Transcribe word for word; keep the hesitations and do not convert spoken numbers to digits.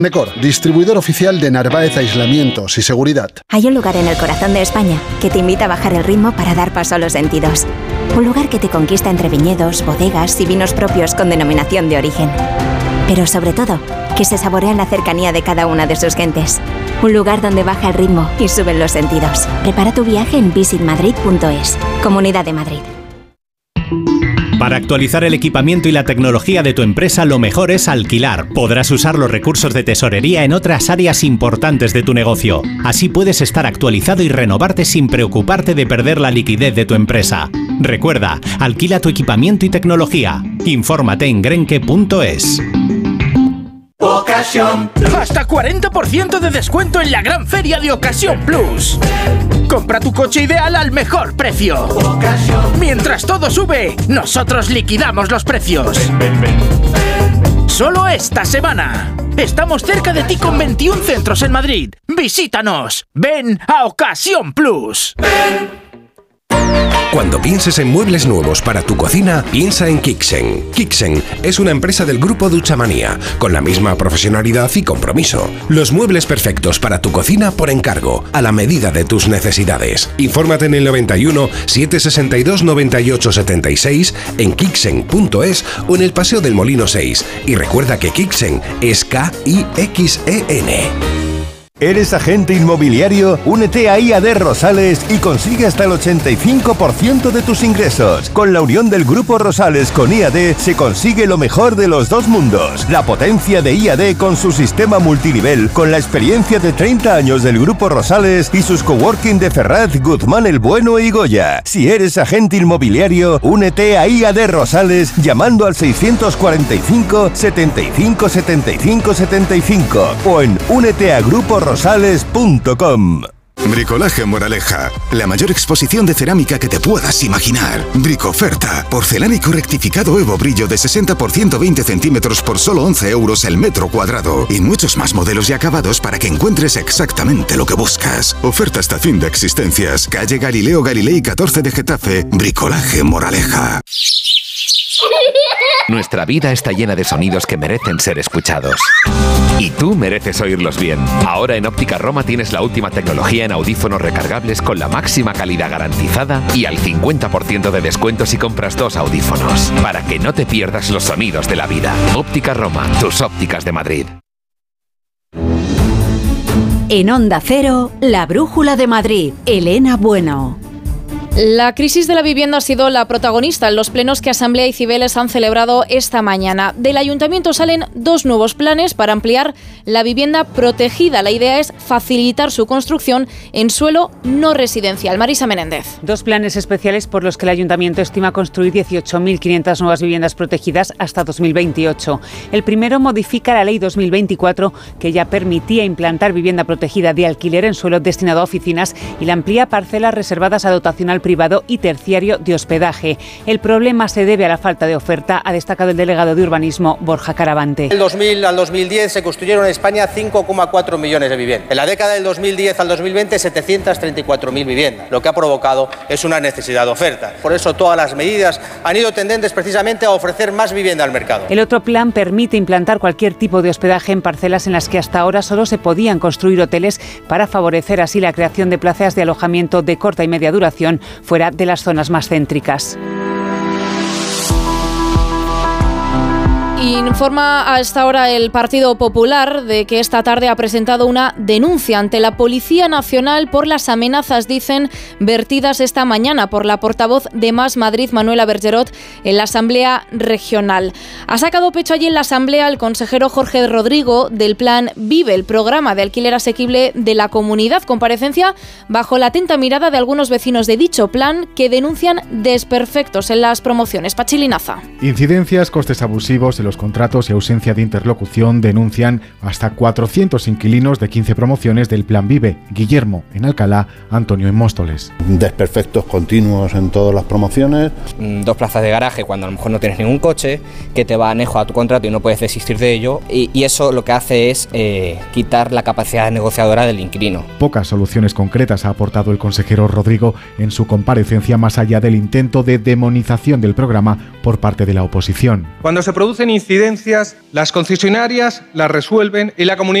Decor, distribuidor oficial de Narváez Aislamientos y Seguridad. Hay un lugar en el corazón de España que te invita a bajar el ritmo para dar paso a los sentidos. Un lugar que te conquista entre viñedos, bodegas y vinos propios con denominación de origen. Pero sobre todo, que se saborea en la cercanía de cada una de sus gentes. Un lugar donde baja el ritmo y suben los sentidos. Prepara tu viaje en visit madrid punto es. Comunidad de Madrid. Para actualizar el equipamiento y la tecnología de tu empresa, lo mejor es alquilar. Podrás usar los recursos de tesorería en otras áreas importantes de tu negocio. Así puedes estar actualizado y renovarte sin preocuparte de perder la liquidez de tu empresa. Recuerda, alquila tu equipamiento y tecnología. Infórmate en grenke punto es. Ocasión. Hasta cuarenta por ciento de descuento en la gran feria de Ocasión Plus. Compra tu coche ideal al mejor precio. Ocasión. Mientras todo sube, nosotros liquidamos los precios. Ven, ven, ven. Solo esta semana. Estamos cerca de ti con veintiún centros en Madrid. Visítanos. Ven a Ocasión Plus. Ven. Cuando pienses en muebles nuevos para tu cocina, piensa en Kixen. Kixen es una empresa del grupo Duchamanía, con la misma profesionalidad y compromiso. Los muebles perfectos para tu cocina por encargo, a la medida de tus necesidades. Infórmate en el noventa y uno, setecientos sesenta y dos, noventa y ocho setenta y seis, en kixen punto es o en el Paseo del Molino seis. Y recuerda que Kixen es K I X E N. ¿Eres agente inmobiliario? Únete a I A D Rosales y consigue hasta el ochenta y cinco por ciento de tus ingresos. Con la unión del Grupo Rosales con I A D se consigue lo mejor de los dos mundos. La potencia de I A D con su sistema multinivel, con la experiencia de treinta años del Grupo Rosales y sus coworking de Ferraz, Guzmán el Bueno y Goya. Si eres agente inmobiliario, únete a I A D Rosales llamando al seiscientos cuarenta y cinco, setenta y cinco, setenta y cinco, setenta y cinco o en únete a grupo rosales punto com. Bricolaje Moraleja, la mayor exposición de cerámica que te puedas imaginar. Bricoferta, porcelánico rectificado Evo Brillo de sesenta por ciento veinte centímetros por solo once euros el metro cuadrado. Y muchos más modelos y acabados para que encuentres exactamente lo que buscas. Oferta hasta fin de existencias. Calle Galileo Galilei catorce de Getafe. Bricolaje Moraleja. Nuestra vida está llena de sonidos que merecen ser escuchados. Y tú mereces oírlos bien. Ahora en Óptica Roma tienes la última tecnología en audífonos recargables con la máxima calidad garantizada y al cincuenta por ciento de descuento si compras dos audífonos. Para que no te pierdas los sonidos de la vida. Óptica Roma, tus ópticas de Madrid. En Onda Cero, la brújula de Madrid. Elena Bueno. La crisis de la vivienda ha sido la protagonista en los plenos que Asamblea y Cibeles han celebrado esta mañana. Del Ayuntamiento salen dos nuevos planes para ampliar la vivienda protegida. La idea es facilitar su construcción en suelo no residencial. Marisa Menéndez. Dos planes especiales por los que el Ayuntamiento estima construir dieciocho mil quinientas nuevas viviendas protegidas hasta dos mil veintiocho. El primero modifica la Ley dos mil veinticuatro, que ya permitía implantar vivienda protegida de alquiler en suelo destinado a oficinas, y la amplía parcelas reservadas a dotación al privado y terciario de hospedaje. El problema se debe a la falta de oferta, ha destacado el delegado de urbanismo Borja Caravante. Del dos mil al dos mil diez se construyeron en España cinco coma cuatro millones de viviendas. En la década del dos mil diez al dos mil veinte setecientas treinta y cuatro mil viviendas. Lo que ha provocado es una necesidad de oferta. Por eso todas las medidas han ido tendentes precisamente a ofrecer más vivienda al mercado. El otro plan permite implantar cualquier tipo de hospedaje en parcelas en las que hasta ahora solo se podían construir hoteles, para favorecer así la creación de plazas de alojamiento de corta y media duración fuera de las zonas más céntricas. Informa a esta hora el Partido Popular de que esta tarde ha presentado una denuncia ante la Policía Nacional por las amenazas, dicen, vertidas esta mañana por la portavoz de Más Madrid, Manuela Bergerot, en la Asamblea Regional. Ha sacado pecho allí en la Asamblea el consejero Jorge Rodrigo del Plan Vive, el programa de alquiler asequible de la comunidad. Comparecencia bajo la atenta mirada de algunos vecinos de dicho plan, que denuncian desperfectos en las promociones. Pachi Linaza. Incidencias, costes abusivos en los contratos y ausencia de interlocución, denuncian hasta cuatrocientos inquilinos de quince promociones del Plan Vive. Guillermo en Alcalá, Antonio en Móstoles. Desperfectos continuos en todas las promociones. Dos plazas de garaje cuando a lo mejor no tienes ningún coche, que te va anejo a tu contrato y no puedes desistir de ello, y, y eso lo que hace es eh, quitar la capacidad negociadora del inquilino. Pocas soluciones concretas ha aportado el consejero Rodrigo en su comparecencia, más allá del intento de demonización del programa por parte de la oposición. Cuando se producen incidencias, las concesionarias las resuelven y la comunidad